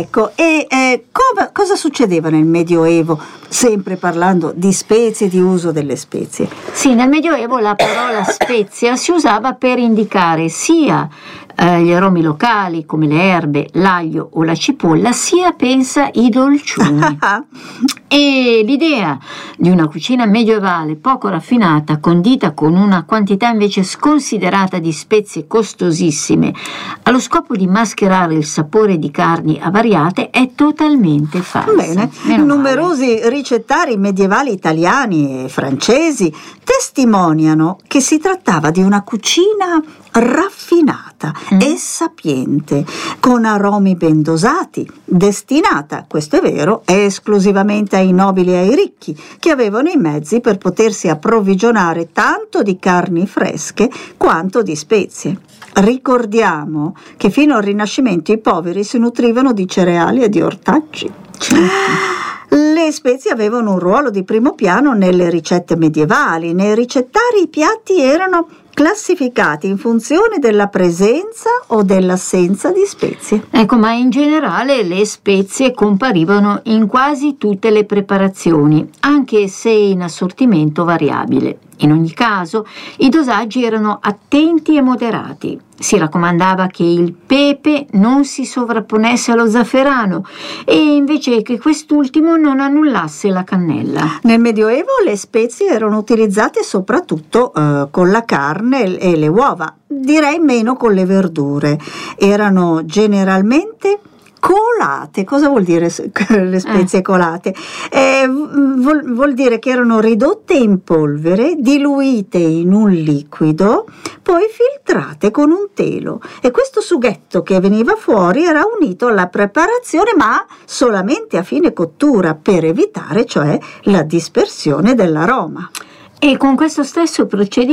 Ecco, cosa succedeva nel Medioevo? Sempre parlando di spezie, di uso delle spezie. Sì, nel Medioevo la parola spezia si usava per indicare sia gli aromi locali come le erbe, l'aglio o la cipolla, sia pensa i dolciumi. E l'idea di una cucina medievale poco raffinata, condita con una quantità invece sconsiderata di spezie costosissime, allo scopo di mascherare il sapore di carni avariate, è totalmente falsa. Bene, numerosi ricettari medievali italiani e francesi testimoniano che si trattava di una cucina raffinata e sapiente, con aromi ben dosati, destinata, questo è vero, esclusivamente ai nobili e ai ricchi, che avevano i mezzi per potersi approvvigionare tanto di carni fresche quanto di spezie. Ricordiamo che fino al Rinascimento i poveri si nutrivano di cereali e di ortaggi. Le spezie avevano un ruolo di primo piano nelle ricette medievali. Nei ricettari i piatti erano classificati in funzione della presenza o dell'assenza di spezie. Ecco, ma in generale le spezie comparivano in quasi tutte le preparazioni, anche se in assortimento variabile. In ogni caso, i dosaggi erano attenti e moderati. Si raccomandava che il pepe non si sovrapponesse allo zafferano e invece che quest'ultimo non annullasse la cannella. Nel Medioevo le spezie erano utilizzate soprattutto con la carne e le uova, direi meno con le verdure. Erano generalmente colate. Cosa vuol dire le spezie colate? Vuol dire che erano ridotte in polvere, diluite in un liquido, poi filtrate con un telo, e questo sughetto che veniva fuori era unito alla preparazione, ma solamente a fine cottura, per evitare cioè la dispersione dell'aroma. E con questo stesso procedimento